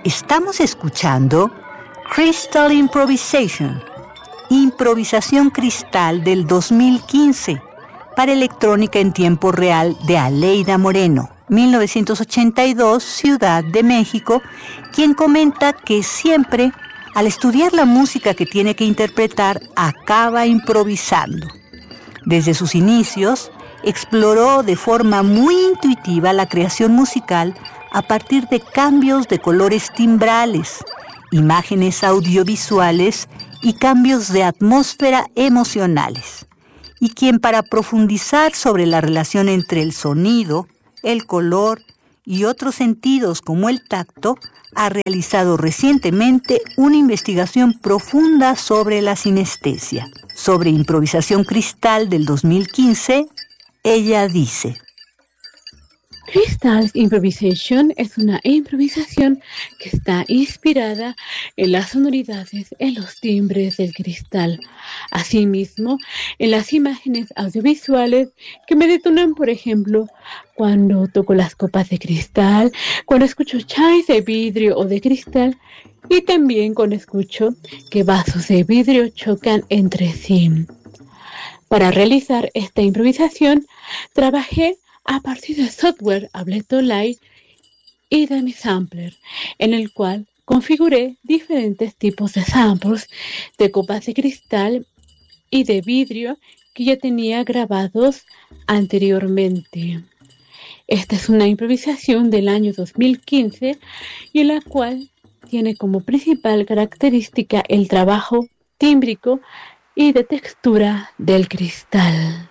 Estamos escuchando Crystal Improvisation, improvisación cristal del 2015, para electrónica en tiempo real de Aleida Moreno, 1982, Ciudad de México, quien comenta que siempre, al estudiar la música que tiene que interpretar, acaba improvisando. Desde sus inicios, exploró de forma muy intuitiva la creación musical a partir de cambios de colores timbrales, imágenes audiovisuales y cambios de atmósfera emocionales. Y quien, para profundizar sobre la relación entre el sonido, el color y otros sentidos como el tacto, ha realizado recientemente una investigación profunda sobre la sinestesia. Sobre improvisación cristal del 2015, ella dice: Crystal Improvisation es una improvisación que está inspirada en las sonoridades, en los timbres del cristal. Asimismo, en las imágenes audiovisuales que me detonan, por ejemplo, cuando toco las copas de cristal, cuando escucho chimes de vidrio o de cristal, y también cuando escucho que vasos de vidrio chocan entre sí. Para realizar esta improvisación, trabajé a partir del software Ableton Live y de mi sampler, en el cual configuré diferentes tipos de samples de copas de cristal y de vidrio que ya tenía grabados anteriormente. Esta es una improvisación del año 2015 y en la cual tiene como principal característica el trabajo tímbrico y de textura del cristal.